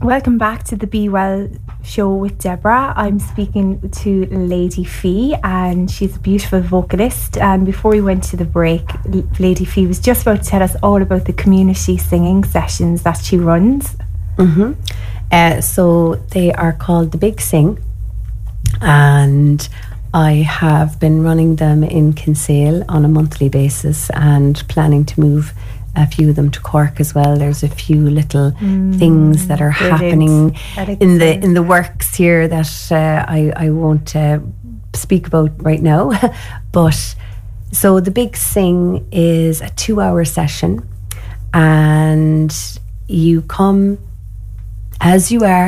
Welcome back to the Be Well show with Deborah. I'm speaking to Lady Fee, and she's a beautiful vocalist. And before we went to the break, Lady Fee was just about to tell us all about the community singing sessions that she runs. So they are called The Big Sing, and I have been running them in Kinsale on a monthly basis and planning to move a few of them to Cork as well. There's a few little things that are happening in the works here that I won't speak about right now. But so The Big Sing is a 2-hour session, and you come as you are.